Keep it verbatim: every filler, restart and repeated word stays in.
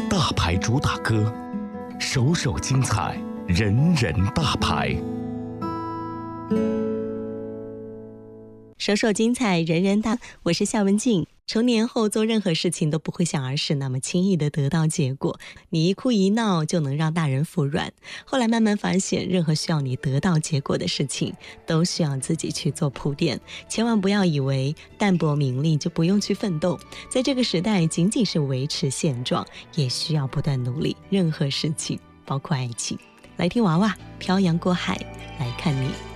大牌主打歌，首首精彩，人人大牌。 首首精彩，人人大。我是夏文静。成年后做任何事情都不会像儿时那么轻易的得到结果，你一哭一闹就能让大人服软。后来慢慢发现，任何需要你得到结果的事情都需要自己去做铺垫，千万不要以为淡泊名利就不用去奋斗。在这个时代，仅仅是维持现状也需要不断努力，任何事情包括爱情。来听娃娃漂洋过海来看你。